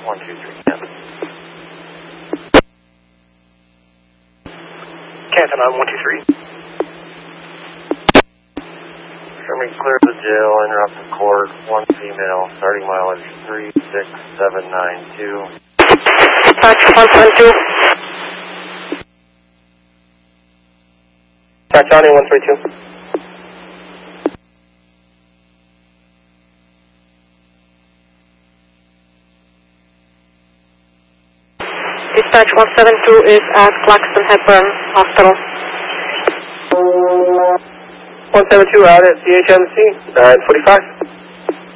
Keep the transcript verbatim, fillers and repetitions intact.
one two three, Canton. Canton on one two three. Confirming clear of the jail, interrupt the court, one female, starting mileage three six seven nine two. Touch one seven two. Touch Johnny one three two. Dispatch one seven two is at Claxton Hepburn Hospital. one seven two out at C H M C, nine forty-five.